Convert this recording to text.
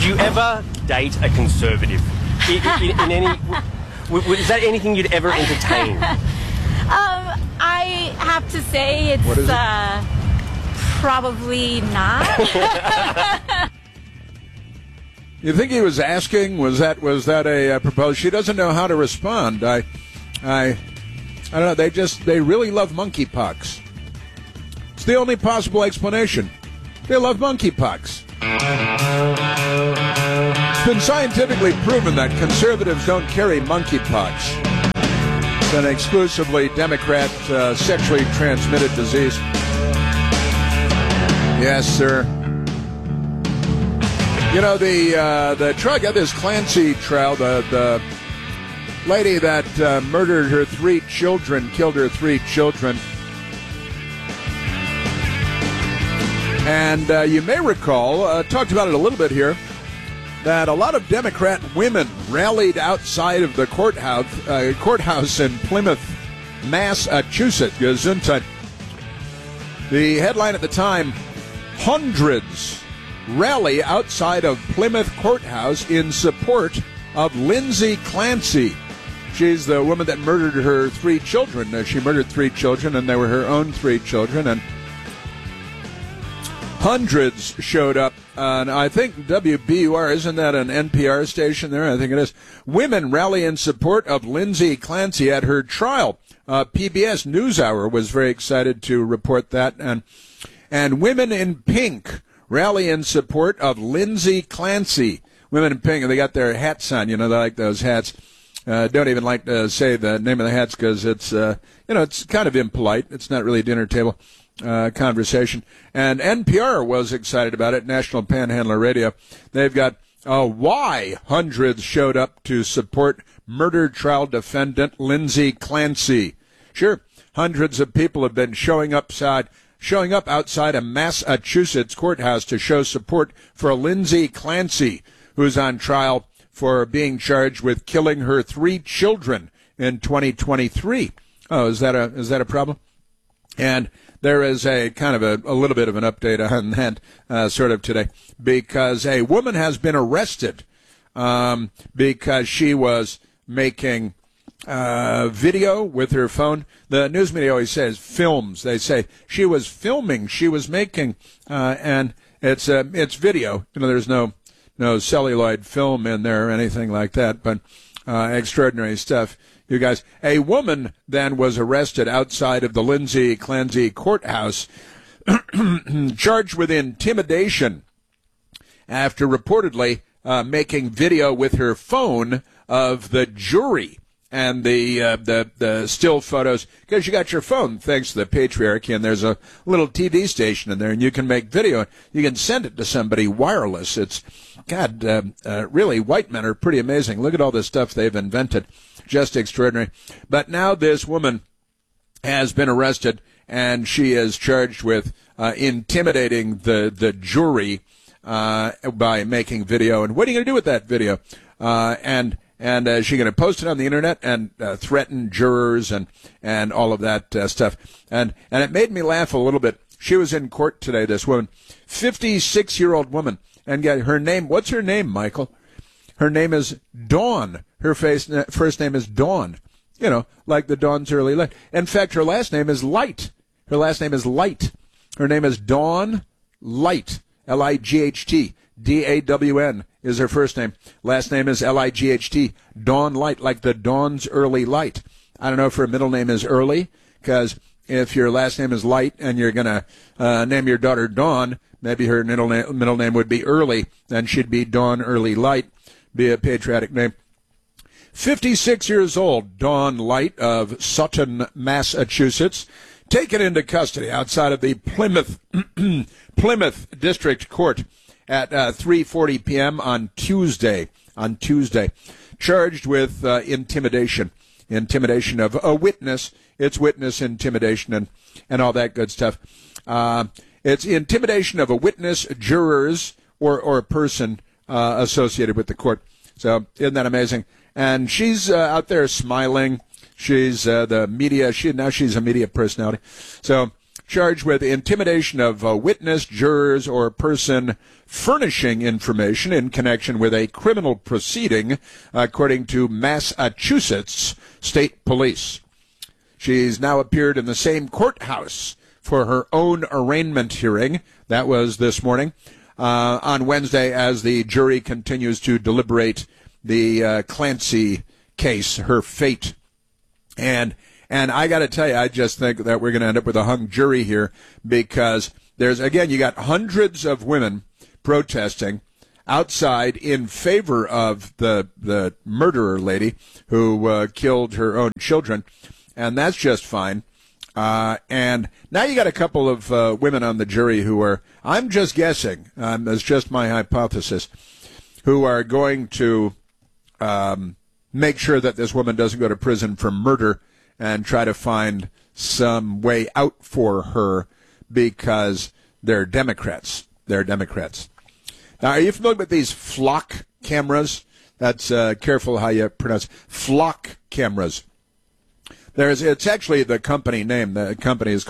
Would you ever date a conservative? In any, is that anything you'd ever entertain? I have to say it's probably not. You think he was asking? Was that a proposal? She doesn't know how to respond. I don't know. They really love monkeypox. It's the only possible explanation. They love monkeypox. It's been scientifically proven that conservatives don't carry monkeypox. It's an exclusively Democrat sexually transmitted disease. Yes, sir. You know, the trial, this Clancy trial, the lady that murdered her 3 children, killed her 3 children. And you may recall, talked about it a little bit here, that a lot of Democrat women rallied outside of the courthouse in Plymouth, Massachusetts. Gesundheit. The headline at the time, hundreds rally outside of Plymouth Courthouse in support of Lindsay Clancy. She's the woman that murdered her 3 children. She murdered 3 children, and they were her own 3 children. And hundreds showed up. And I think WBUR, isn't that an NPR station there? I think it is. Women rally in support of Lindsay Clancy at her trial. PBS NewsHour was very excited to report that. And women in pink rally in support of Lindsay Clancy. Women in pink, and they got their hats on. You know, they like those hats. Don't even like to say the name of the hats because it's, it's kind of impolite. It's not really dinner table conversation. And NPR was excited about it, National Panhandler Radio. They've got why hundreds showed up to support murder trial defendant Lindsay Clancy. Sure, hundreds of people have been showing up outside a Massachusetts courthouse to show support for Lindsay Clancy, who's on trial for being charged with killing her 3 children in 2023. Oh, is that a problem? And there is a kind of a little bit of an update on that sort of today, because a woman has been arrested because she was making video with her phone. The news media always says films. They say she was filming, she was making, and it's video. You know, there's no celluloid film in there or anything like that, but extraordinary stuff. You guys, a woman then was arrested outside of the Lindsay Clancy courthouse, charged with intimidation after reportedly making video with her phone of the jury and the still photos, because you got your phone thanks to the patriarchy, and there's a little TV station in there, and you can make video. You can send it to somebody wireless. It's, God, really, white men are pretty amazing. Look at all this stuff they've invented. Just extraordinary. But now this woman has been arrested, and she is charged with intimidating the jury by making video. And what are you going to do with that video? And is she going to post it on the internet and threaten jurors and all of that stuff? And it made me laugh a little bit. She was in court today, this woman, 56-year-old woman. And her name, what's her name, Michael? Her name is Dawn. Her first name is Dawn. You know, like the dawn's early light. In fact, her last name is Light. Her last name is Light. Her name is Dawn Light. L-I-G-H-T. D-A-W-N is her first name. Last name is L-I-G-H-T. Dawn Light, like the dawn's early light. I don't know if her middle name is Early, because if your last name is Light and you're going to name your daughter Dawn, maybe her middle name would be Early, then she'd be Dawn Early Light, be a patriotic name. 56 years old, Dawn Light of Sutton, Massachusetts, taken into custody outside of the Plymouth District Court at 3:40 p.m. on Tuesday, charged with intimidation of a witness. It's witness intimidation and all that good stuff. It's intimidation of a witness, jurors, or a person associated with the court. So isn't that amazing? And she's out there smiling. She's the media. She's a media personality. So charged with intimidation of a witness, jurors, or person furnishing information in connection with a criminal proceeding, according to Massachusetts State Police. She's now appeared in the same courthouse for her own arraignment hearing. That was this morning, on Wednesday, as the jury continues to deliberate the Clancy case, her fate. And I got to tell you, I just think that we're going to end up with a hung jury here, because you got hundreds of women protesting outside in favor of the murderer lady who killed her own children, and that's just fine. And now you got a couple of women on the jury who are, I'm just guessing, it's just my hypothesis, who are going to make sure that this woman doesn't go to prison for murder and try to find some way out for her, because they're Democrats. They're Democrats. Now, are you familiar with these flock cameras? That's careful how you pronounce flock cameras. It's actually the company name. The company is